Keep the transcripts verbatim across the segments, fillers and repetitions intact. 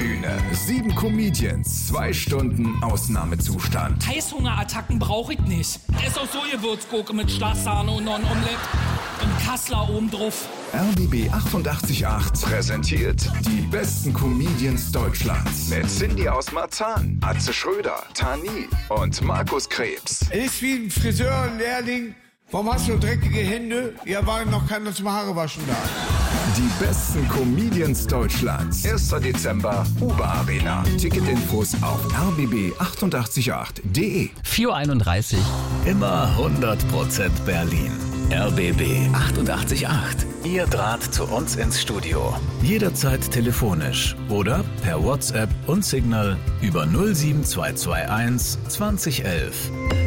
Bühne. Sieben Comedians, zwei Stunden Ausnahmezustand. Heißhungerattacken brauche ich nicht. Ess auch so Gewürzgurke mit Schlagsahne und noch ein Omelett. Und Kassler oben drauf. R B B achtundachtzig Komma acht präsentiert die besten Comedians Deutschlands. Mit Cindy aus Marzahn, Atze Schröder, Tani und Markus Krebs. Ist wie ein Friseurlehrling. Warum hast du dreckige Hände? Ja, war noch keiner zum Haarewaschen da. Die besten Comedians Deutschlands. erster Dezember, Uber Arena. Ticketinfos auf r b b achtundachtzig Komma acht punkt de. vier Uhr einunddreißig. Immer hundert Prozent Berlin. R B B achtundachtzig Komma acht. Ihr Draht zu uns ins Studio. Jederzeit telefonisch oder per WhatsApp und Signal über null sieben zwei zwei eins zwanzig elf.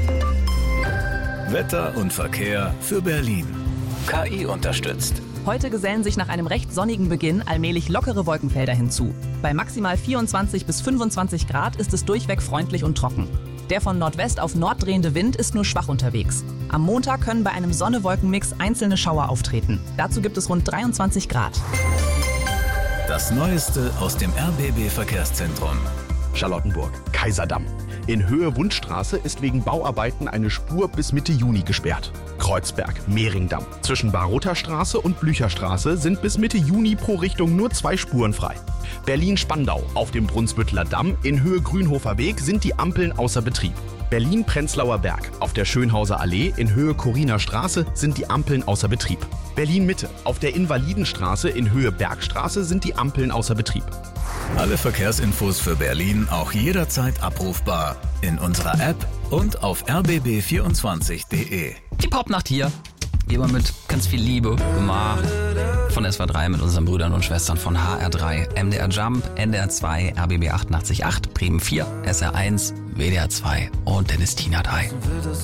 Wetter und Verkehr für Berlin. K I unterstützt. Heute gesellen sich nach einem recht sonnigen Beginn allmählich lockere Wolkenfelder hinzu. Bei maximal vierundzwanzig bis fünfundzwanzig Grad ist es durchweg freundlich und trocken. Der von Nordwest auf Nord drehende Wind ist nur schwach unterwegs. Am Montag können bei einem Sonne-Wolken-Mix einzelne Schauer auftreten. Dazu gibt es rund dreiundzwanzig Grad. Das Neueste aus dem R B B-Verkehrszentrum. Charlottenburg, Kaiserdamm. In Höhe Wundstraße ist wegen Bauarbeiten eine Spur bis Mitte Juni gesperrt. Kreuzberg, Mehringdamm. Zwischen Barotterstraße und Blücherstraße sind bis Mitte Juni pro Richtung nur zwei Spuren frei. Berlin-Spandau. Auf dem Brunsbütteler Damm in Höhe Grünhofer Weg sind die Ampeln außer Betrieb. Berlin-Prenzlauer Berg. Auf der Schönhauser Allee in Höhe Coriner Straße sind die Ampeln außer Betrieb. Berlin-Mitte. Auf der Invalidenstraße in Höhe Bergstraße sind die Ampeln außer Betrieb. Alle Verkehrsinfos für Berlin auch jederzeit abrufbar in unserer App und auf r b b vierundzwanzig punkt de. Die Popnacht hier. Immer mit ganz viel Liebe gemacht. Von S W R drei mit unseren Brüdern und Schwestern von H R drei, M D R Jump, N D R zwei, R B B achtundachtzig Komma acht, Bremen vier, S R eins, W D R zwei und Dennis Tina drei.